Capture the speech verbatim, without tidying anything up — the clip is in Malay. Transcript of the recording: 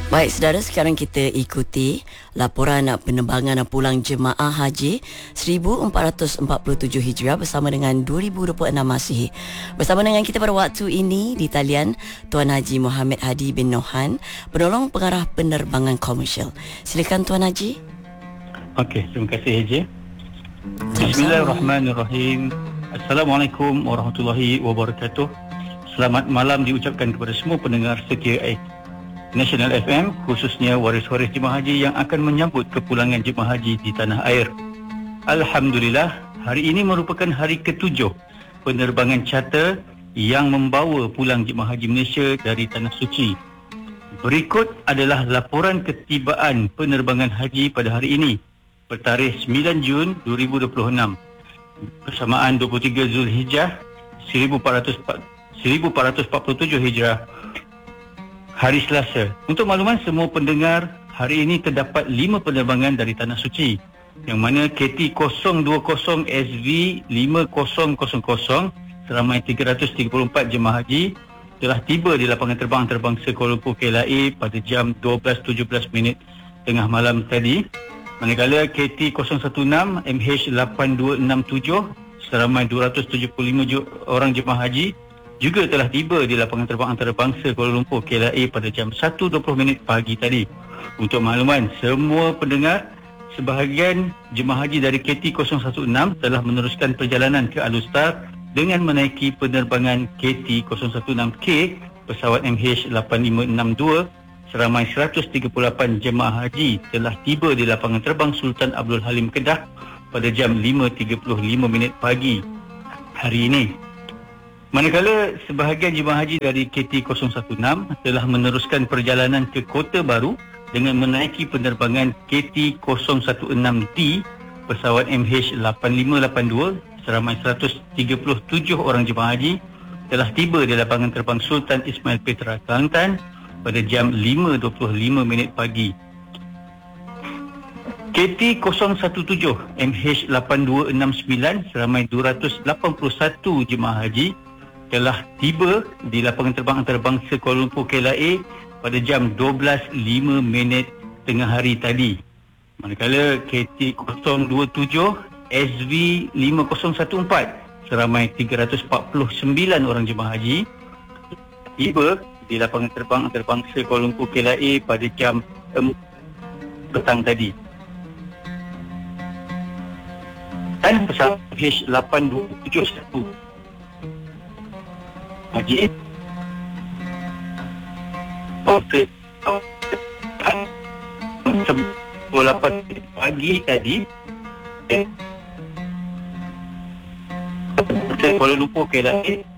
Baik saudara, sekarang kita ikuti laporan penerbangan pulang jemaah haji seribu empat ratus empat puluh tujuh Hijrah bersama dengan dua ribu dua puluh enam Masihi. Bersama dengan kita pada waktu ini di talian Tuan Haji Muhammad Hadi bin Nohan, penolong pengarah penerbangan komersial. Silakan Tuan Haji. Okey, terima kasih Haji. Bismillahirrahmanirrahim. Assalamualaikum warahmatullahi wabarakatuh. Selamat malam diucapkan kepada semua pendengar setia National F M, khususnya waris-waris jemaah haji yang akan menyambut kepulangan jemaah haji di tanah air. Alhamdulillah, hari ini merupakan hari ketujuh penerbangan charter yang membawa pulang jemaah haji Malaysia dari Tanah Suci. Berikut adalah laporan ketibaan penerbangan haji pada hari ini, bertarikh sembilan Jun dua ribu dua puluh enam, bersamaan dua puluh tiga Zulhijjah seribu empat ratus empat puluh tujuh Hijrah, hari Selasa. Untuk makluman semua pendengar, hari ini terdapat lima penerbangan dari Tanah Suci, yang mana K T kosong dua kosong S V lima kosong kosong kosong seramai tiga ratus tiga puluh empat jemaah haji telah tiba di lapangan terbang antarabangsa Kuala Lumpur K L A pada jam dua belas tujuh belas minit tengah malam tadi. Manakala K T kosong satu enam M H lapan dua enam tujuh seramai dua ratus tujuh puluh lima orang jemaah haji juga telah tiba di lapangan terbang antarabangsa Kuala Lumpur K L A pada jam satu dua puluh minit pagi tadi. Untuk makluman semua pendengar, sebahagian jemaah haji dari K T kosong satu enam telah meneruskan perjalanan ke Alustar dengan menaiki penerbangan K T kosong satu enam K pesawat M H lapan lima enam dua. Seramai seratus tiga puluh lapan jemaah haji telah tiba di lapangan terbang Sultan Abdul Halim Kedah pada jam lima tiga puluh lima minit pagi hari ini. Manakala sebahagian jemaah haji dari K T kosong satu enam telah meneruskan perjalanan ke Kota Baru dengan menaiki penerbangan K T kosong satu enam D pesawat M H lapan lima lapan dua. Seramai seratus tiga puluh tujuh orang jemaah haji telah tiba di lapangan terbang Sultan Ismail Petra, Kelantan pada jam lima dua puluh lima minit pagi. K T kosong satu tujuh M H lapan dua enam sembilan seramai dua ratus lapan puluh satu jemaah haji telah tiba di lapangan terbang antarabangsa Kuala Lumpur K L A pada jam dua belas lima minit tengah hari tadi. Manakala K T kosong dua tujuh S V lima kosong satu empat seramai tiga ratus empat puluh sembilan orang jemaah haji tiba di lapangan terbang antarabangsa Kuala Lumpur K L A pada jam um, petang tadi. Dan pesawat H lapan dua tujuh satu haji okey sepuluh lapan pagi tadi Kuala Lumpur K L A